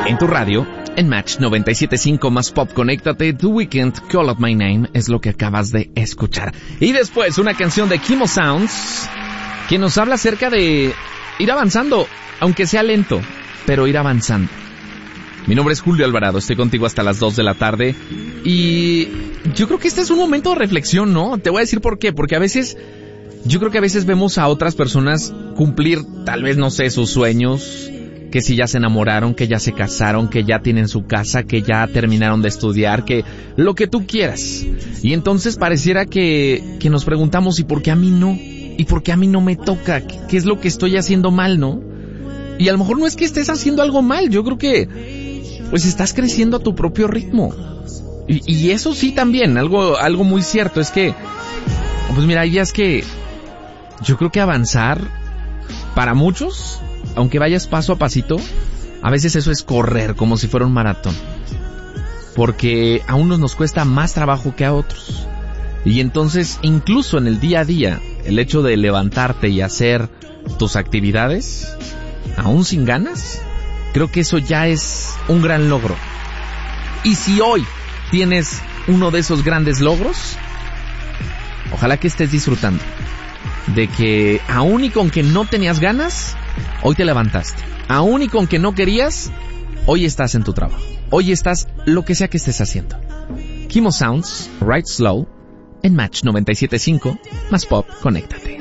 en tu radio, en Match 97.5 más Pop. Conéctate, The Weeknd, Call Out My Name, es lo que acabas de escuchar. Y después una canción de Chemo Sounds, que nos habla acerca de ir avanzando, aunque sea lento, pero ir avanzando. Mi nombre es Julio Alvarado, estoy contigo hasta las 2 de la tarde y yo creo que este es un momento de reflexión, ¿no? Te voy a decir por qué, porque yo creo que a veces vemos a otras personas cumplir, tal vez, no sé, sus sueños, que si ya se enamoraron, que ya se casaron, que ya tienen su casa, que ya terminaron de estudiar, que lo que tú quieras. Y entonces pareciera que nos preguntamos, ¿y por qué a mí no? ¿Y por qué a mí no me toca? ¿Qué es lo que estoy haciendo mal, no? Y a lo mejor no es que estés haciendo algo mal, yo creo que pues estás creciendo a tu propio ritmo. Y eso sí también, algo muy cierto, es que, pues mira, ya es que yo creo que avanzar, para muchos, aunque vayas paso a pasito, a veces eso es correr, como si fuera un maratón. Porque a unos nos cuesta más trabajo que a otros. Y entonces, incluso en el día a día, el hecho de levantarte y hacer tus actividades, aún sin ganas, creo que eso ya es un gran logro. Y si hoy tienes uno de esos grandes logros, ojalá que estés disfrutando de que aún y con que no tenías ganas, hoy te levantaste. Aún y con que no querías, hoy estás en tu trabajo. Hoy estás lo que sea que estés haciendo. Chemo Sounds, Ride Slow, en Match 97.5, más Pop, conéctate.